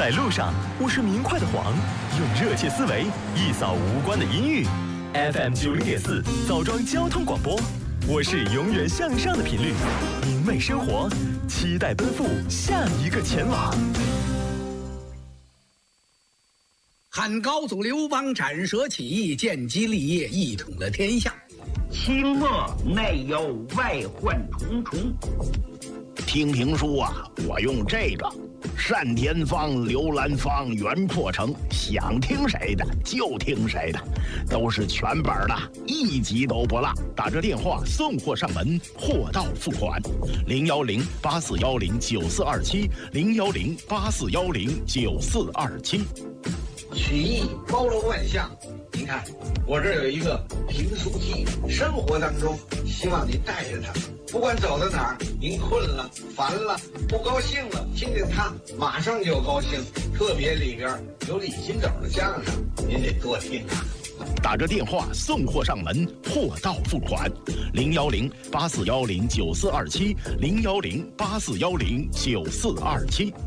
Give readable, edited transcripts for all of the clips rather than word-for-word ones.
在路上，我是明快的黄，用热切思维一扫无关的阴郁。FM 90.4枣庄交通广播，我是永远向上的频率，明媚生活，期待奔赴下一个前往。 汉高祖刘邦斩蛇起义，建基立业，一统了天下。 清末内忧外患重重。 听评书啊，我用这个单田芳、刘兰芳、袁阔成，想听谁的就听谁的，都是全本的，一集都不落。打这电话送货上门，货到付款。010-8410-9427，010-8410-9427。 曲艺包罗万象，您看我这儿有一个评书机，生活当中希望您带着它，不管走到哪儿，您困了、烦了、不高兴了，听见它马上就高兴。特别里边有李金斗的相声，您得多听啊。 打着电话送货上门，货到付款。010-8410-9427，010-8410-9427。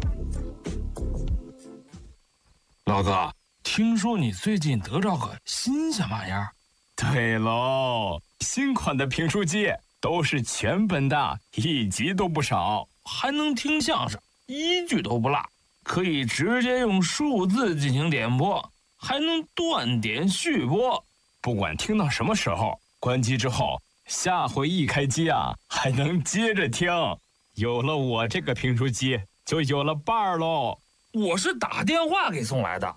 老子听说你最近得着个新鲜玩意儿？ 对喽，新款的评书机都是全本的，一集都不少， 还能听相声，一句都不落，可以直接用数字进行点播，还能断点续播。 不管听到什么时候，关机之后，下回一开机啊，还能接着听。有了我这个评书机，就有了伴儿喽。 我是打电话给送来的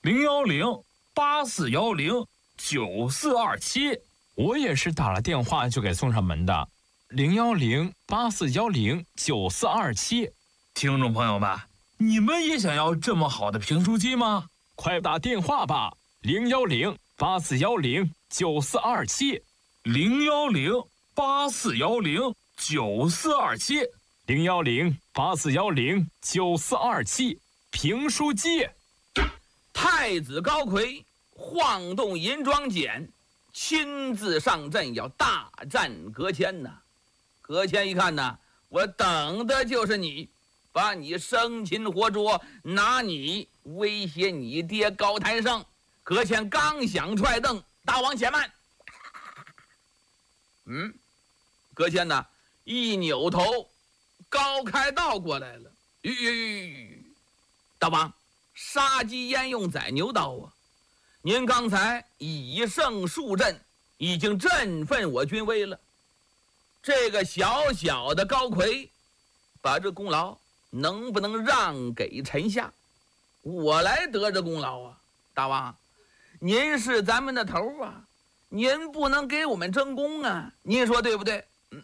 ，010-8410-9427。 我也是打了电话就给送上门的，010-8410-9427。 听众朋友们，你们也想要这么好的评书机吗？ 快打电话吧，010-8410-9427， 010-8410-9427， 010-8410-9427。评书机。 太子高魁晃动银装锏，亲自上阵要大战葛谦呐。葛谦一看呐，我等的就是你，把你生擒活捉，拿你威胁你爹高谭胜。葛谦刚想踹凳，大王且慢。葛谦呐一扭头，高开道过来了。大王，杀鸡焉用宰牛刀啊！您刚才以胜数阵，已经振奋我军威了。这个小小的高魁，把这功劳能不能让给臣下？我来得这功劳啊！大王，您是咱们的头啊，您不能给我们争功啊！您说对不对？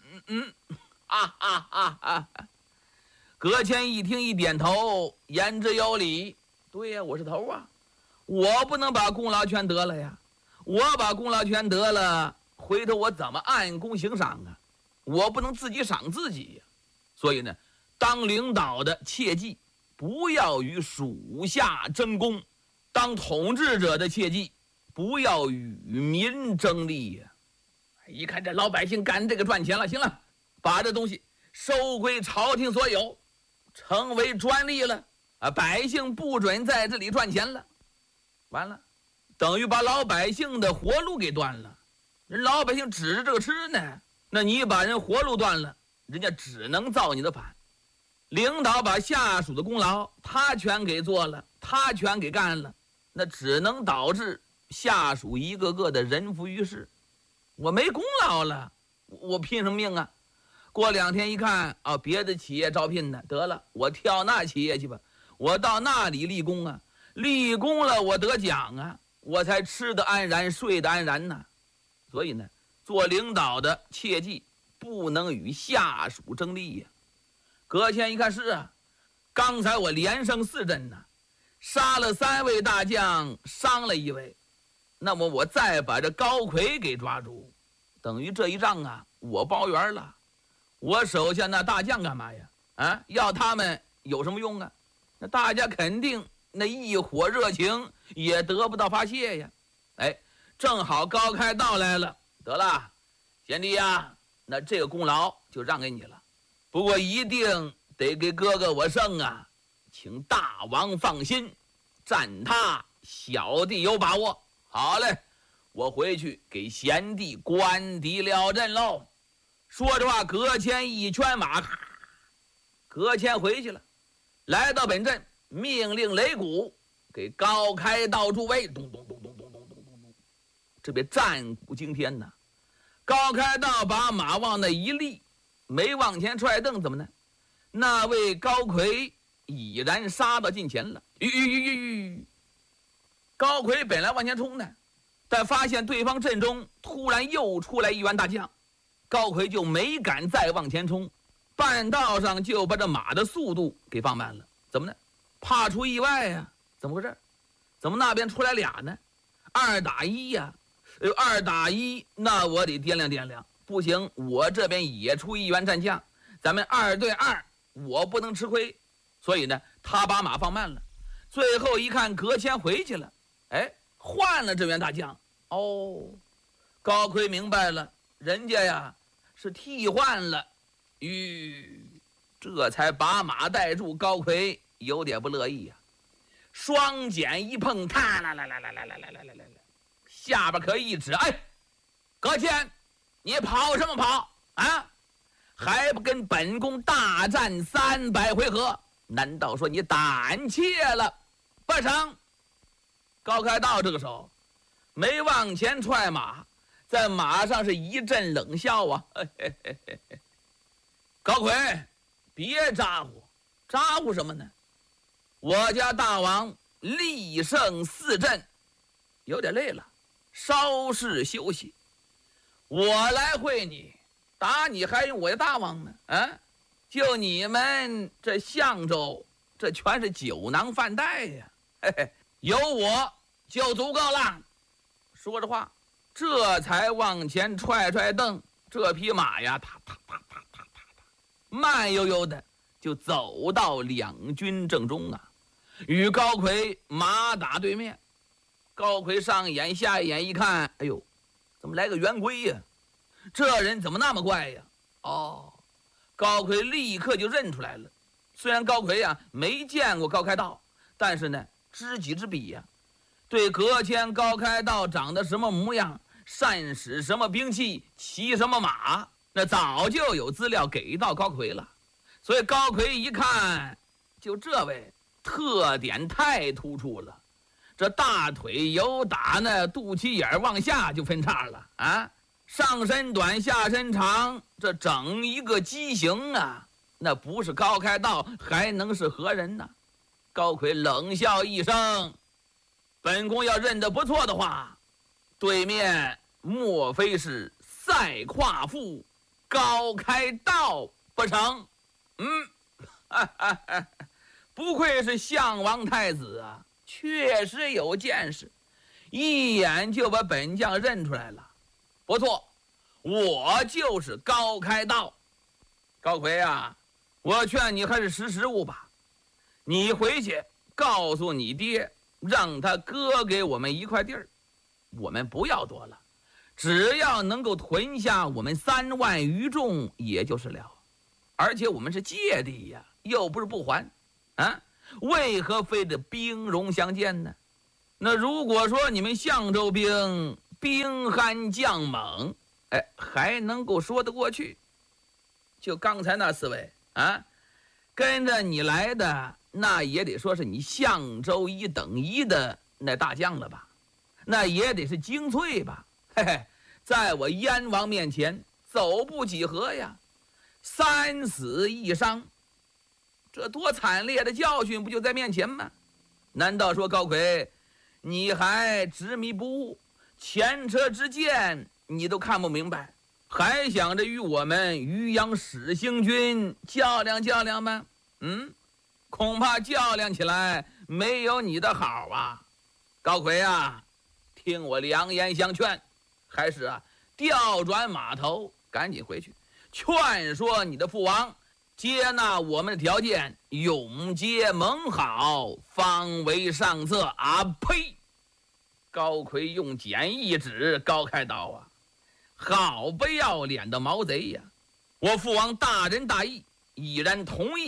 葛谦一听一点头，言之有理。对呀，我是头啊，我不能把功劳全得了呀。我把功劳全得了，回头我怎么按功行赏啊？我不能自己赏自己呀。所以呢，当领导的切记不要与属下争功，当统治者的切记不要与民争利呀。一看这老百姓干这个赚钱了，行了，把这东西收归朝廷所有，成为专利了啊！百姓不准在这里赚钱了。完了，等于把老百姓的活路给断了。人老百姓指着这个吃呢，那你把人活路断了，人家只能造你的反。领导把下属的功劳他全给做了，他全给干了，那只能导致下属一个个的人浮于事。我没功劳了，我拼什么命啊？过2天一看啊，别的企业招聘呢，得了，我跳那企业去吧，我到那里立功啊，立功了我得奖啊，我才吃得安然，睡得安然呢。所以呢，做领导的切记不能与下属争利呀。葛谦一看是啊，刚才我连胜4阵呢，杀了3位大将，伤了1位，那么我再把这高魁给抓住，等于这一仗啊，我包圆了。我手下那大将干嘛呀？要他们有什么用啊？那大家肯定那一伙热情也得不到发泄呀。正好高开道来了，得了，贤弟呀，那这个功劳就让给你了，不过一定得给哥哥我胜啊， 请大王放心，战他小弟有把握。好嘞，我回去给贤弟关敌了阵喽。说着话，葛谦一圈马，葛谦回去了，来到本镇，命令擂鼓给高开道助威，咚咚咚咚咚咚咚咚咚，这边战鼓惊天呐！高开道把马往那一立，没往前踹蹬，怎么呢？那位高魁已然杀到近前了。高魁本来往前冲呢，但发现对方阵中突然又出来一员大将，高魁就没敢再往前冲，半道上就把这马的速度给放慢了。怎么呢？怕出意外呀？怎么回事？怎么那边出来俩呢？2打1呀！2打1，那我得掂量掂量。不行，我这边也出一员战将，咱们2对2，我不能吃亏。所以呢，他把马放慢了。最后一看，葛谦回去了，换了这员大将。哦，高魁明白了，人家呀是替换了，这才把马带住。高魁有点不乐意呀，双锏一碰，他来，下边可一指，葛谦，你跑什么跑啊？还不跟本宫大战300回合？难道说你胆怯了？不成。高开道这个时候没往前踹马，在马上是一阵冷笑啊！高魁，别咋呼，咋呼什么呢？我家大王力胜4阵，有点累了，稍事休息。我来会你，打你还用我家大王呢？就你们这相州，这全是酒囊饭袋呀！有我就足够了。说着话，这才往前踹蹬，这匹马呀，慢悠悠的就走到两军正中啊，与高魁马打对面。高魁上眼下眼一看，哎呦，怎么来个圆规呀？这人怎么那么怪呀？高魁立刻就认出来了。虽然高魁呀没见过高开道，但是呢，知己知彼呀，对葛谦、高开道长得什么模样，善使什么兵器，骑什么马，那早就有资料给到高魁了。所以高魁一看，就这位特点太突出了，这大腿由打那肚脐眼往下就分叉了啊，上身短下身长，这整一个畸形啊，那不是高开道还能是何人呢？高魁冷笑一声，本宫要认得不错的话，对面莫非是赛夸父高开道不成？不愧是项王太子啊，确实有见识，一眼就把本将认出来了。不错，我就是高开道。高魁啊，我劝你还是识时务吧。你回去告诉你爹，让他割给我们一块地儿，我们不要多了，只要能够屯下我们3万余众也就是了。而且我们是借地呀，又不是不还啊，为何非得兵戎相见呢？那如果说你们相州兵兵悍将猛，还能够说得过去。就刚才那4位啊，跟着你来的那也得说是你相州1等1的那大将了吧，那也得是精粹吧。在我燕王面前走不几合呀，3死1伤，这多惨烈的教训不就在面前吗？难道说高魁你还执迷不悟，前车之鉴你都看不明白，还想着与我们渔阳始兴军较量较量吗？恐怕较量起来没有你的好啊。高魁啊，听我良言相劝，还是调转马头，赶紧回去劝说你的父王接纳我们的条件，永结盟好，方为上策啊！呸！高魁用锏一指高开道啊，好不要脸的毛贼呀！我父王大仁大义，已然同意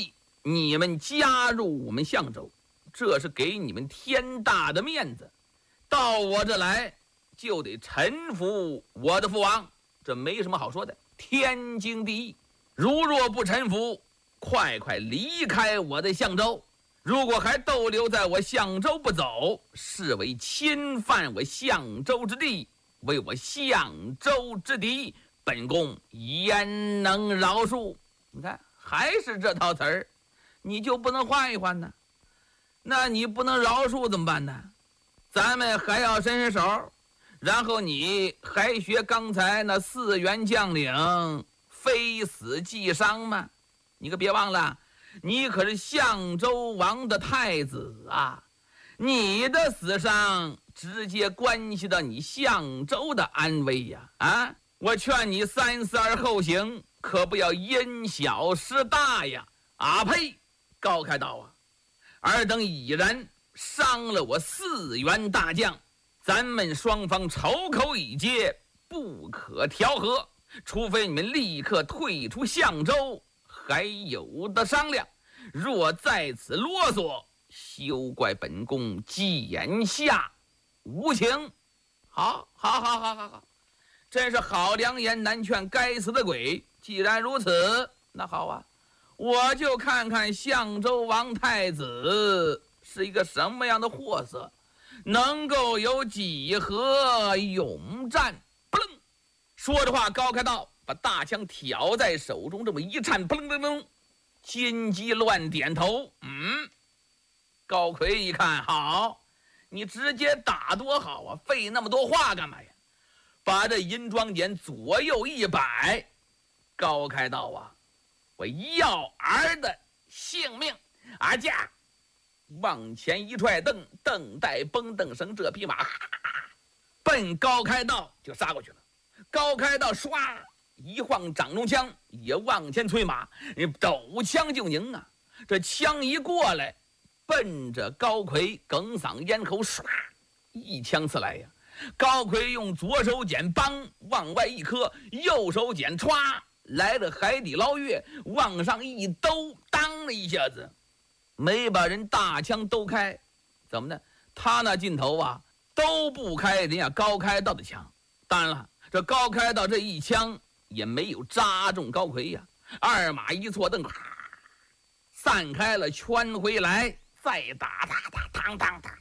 你们加入我们相州，这是给你们天大的面子。到我这来就得臣服我的父王，这没什么好说的，天经地义。如若不臣服，快快离开我的相州。如果还逗留在我相州不走，视为侵犯我相州之地，为我相州之敌，本宫焉能饶恕？你看，还是这套词儿，你就不能换一换呢？那你不能饶恕怎么办呢？咱们还要伸伸手，然后你还学刚才那4员将领非死即伤吗？你可别忘了，你可是相州王的太子啊！你的死伤直接关系到你相州的安危呀！啊，我劝你三思而后行，可不要因小失大呀！啊呸！高开道啊，尔等已然伤了我4员大将，咱们双方仇口已结，不可调和，除非你们立刻退出相州，还有的商量。若在此啰嗦，休怪本宫眼下无情。好，真是好良言难劝该死的鬼。既然如此，那好啊，我就看看相州王太子是一个什么样的货色，能够有几何勇战。扑棱，说着话，高开道把大枪挑在手中，这么一颤，扑棱扑棱，金鸡乱点头。高奎一看，好，你直接打多好啊，费那么多话干嘛呀？把这银装锏左右一摆，高开道啊，我要儿的性命！阿驾往前一踹，蹬带绷蹬绳，这匹马奔高开道就杀过去了。高开道唰一晃掌中枪，也往前催马，抖枪就迎啊！这枪一过来，奔着高奎哽嗓咽喉，唰一枪刺来呀！高奎用左手锏梆往外一磕，右手锏歘来了海底捞月，往上一兜，当了一下子，没把人大枪兜开。怎么呢？他那劲头啊，都不开人家高开道的枪。当然了，这高开道这一枪也没有扎中高奎呀，二马一错蹬，散开了，圈回来，再打，当。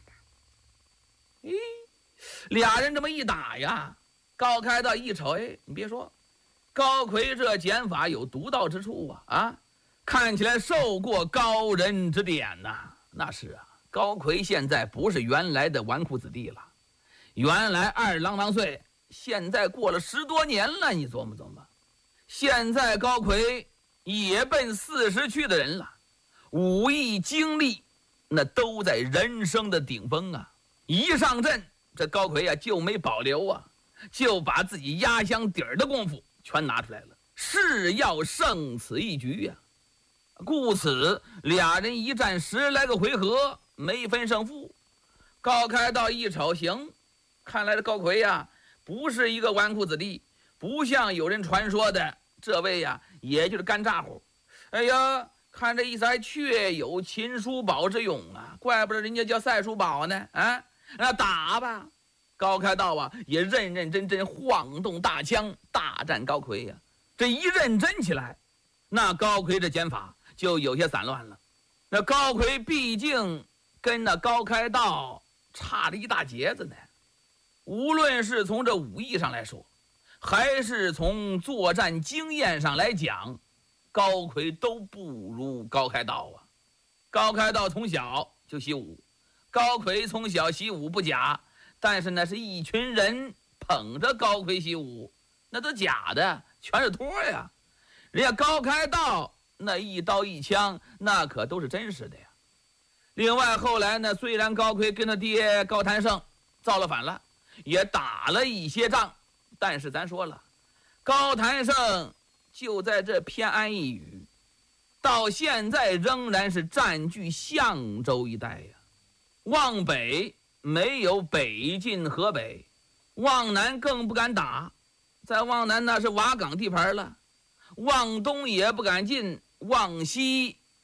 俩人这么一打呀，高开道一瞅，你别说，高奎这剑法有独到之处啊！看起来受过高人之点呐。那是啊，高奎现在不是原来的纨绔子弟了，原来二郎当岁，现在过了10多年了，你琢磨琢磨，现在高奎也奔40去的人了，武艺精力那都在人生的顶峰啊！一上阵，这高奎啊就没保留啊，就把自己压箱底儿的功夫全拿出来了，是要胜此一局呀。故此俩人一战10来个回合，没分胜负。高开道一瞅，行，看来这高奎呀不是一个纨绔子弟，不像有人传说的这位呀也就是干咋呼。哎呀，看这意思还确有秦叔宝之勇啊，怪不得人家叫赛叔宝呢啊！那打吧！高开道啊也认认真真晃动大枪，大战高奎呀。这一认真起来，那高奎这剑法就有些散乱了。那高奎毕竟跟那高开道差了一大截子呢，无论是从这武艺上来说，还是从作战经验上来讲，高奎都不如高开道啊。高开道从小就习武，高奎从小习武不假，但是那是一群人捧着高奎习武，那都假的，全是托呀。人家高开道那一刀一枪，那可都是真实的呀。另外后来呢，虽然高奎跟他爹高谭胜造了反了，也打了一些仗，但是咱说了，高谭胜就在这偏安一隅，到现在仍然是占据相州一带呀。往北没有北进河北，往南更不敢打，在往南那是瓦岗地盘了，往东也不敢进，往西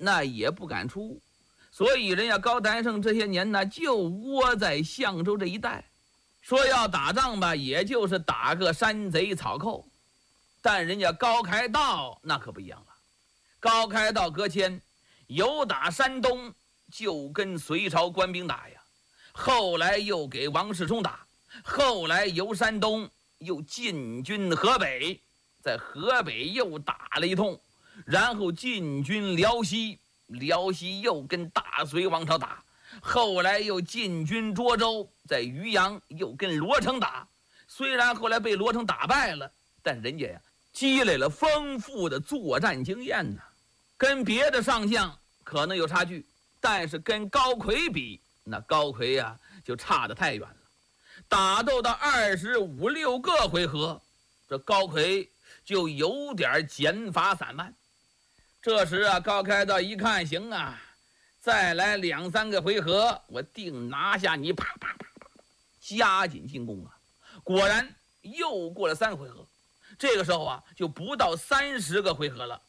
那也不敢出，所以人家高丹胜这些年呢就窝在相州这一带，说要打仗吧，也就是打个山贼草寇。但人家高开道那可不一样了，高开道搁迁由打山东就跟隋朝官兵打呀，后来又给王世充打，后来由山东又进军河北，在河北又打了一通，然后进军辽西，辽西又跟大隋王朝打，后来又进军涿州，在渔阳又跟罗成打。虽然后来被罗成打败了，但人家呀积累了丰富的作战经验呢，跟别的上将可能有差距，但是跟高奎比，那高奎呀就差得太远了。打斗到25、6个回合，这高奎就有点减法散漫。这时啊，高开道一看，行啊，再来2、3个回合，我定拿下你！啪啪啪啪，加紧进攻啊！果然又过了3回合，这个时候啊，就不到30个回合了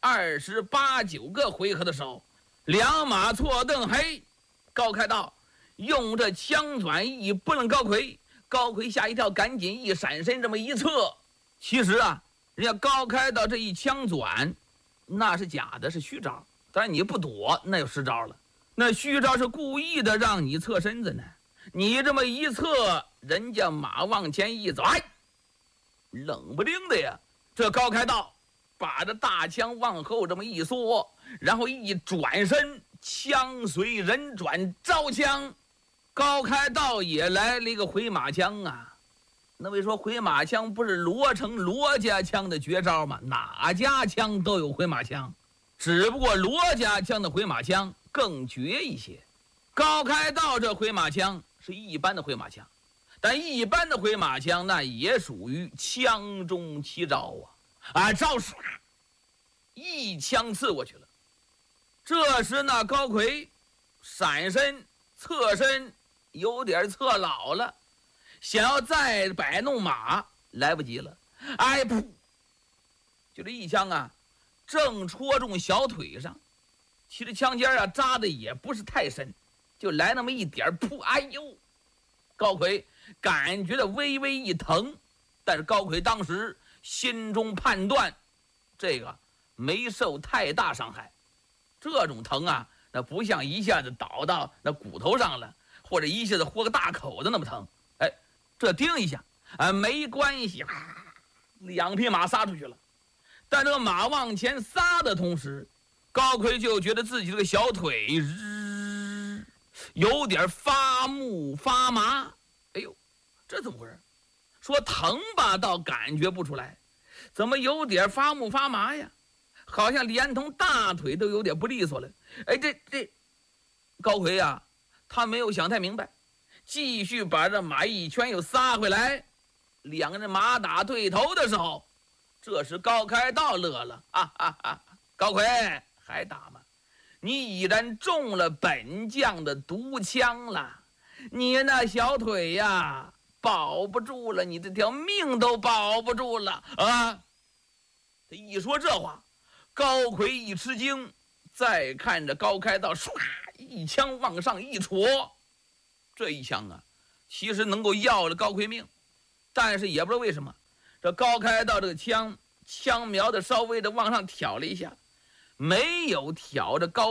，28、9个回合的时候，两马错蹬，嘿，高开道用这枪转一拨楞高奎，高奎吓一跳，赶紧一闪身，这么一撤。其实啊，人家高开道这一枪转，那是假的，是虚招。当然你不躲，那就实招了。那虚招是故意的让你侧身子呢。你这么一侧，人家马往前一走，哎，冷不丁的呀，这高开道把这大枪往后这么一缩，然后一转身，枪随人转，招枪。高开道也来了一个回马枪啊。那位说回马枪不是罗成罗家枪的绝招吗？哪家枪都有回马枪，只不过罗家枪的回马枪更绝一些。高开道这回马枪是一般的回马枪，但一般的回马枪那也属于枪中奇招啊！招唰，一枪刺过去了。这时那高奎闪身侧身有点侧老了，想要再摆弄马，来不及了。哎噗！就这一枪啊，正戳中小腿上。其实枪尖啊扎的也不是太深，就来那么一点，噗！哎呦！高奎感觉到微微一疼，但是高奎当时心中判断，这个没受太大伤害。这种疼啊，那不像一下子倒到那骨头上了，或者一下子豁个大口子那么疼。哎，这叮一下，没关系，2匹马撒出去了。但这个马往前撒的同时，高奎就觉得自己这个小腿有点发木发麻。哎呦，这怎么回事？说疼吧倒感觉不出来，怎么有点发木发麻呀？好像连同大腿都有点不利索了。哎，这高奎啊，他没有想太明白，继续把这马一圈又撒回来。2个人马打对头的时候，这时高开道乐了，高奎还打吗？你已然中了本将的毒枪了，你那小腿呀保不住了，你这条命都保不住了啊！他一说这话，高奎一吃惊，再看着高开道唰一枪往上一戳，这一枪啊其实能够要了高奎命，但是也不知道为什么，这高开道这个枪瞄的稍微的往上挑了一下，没有挑着高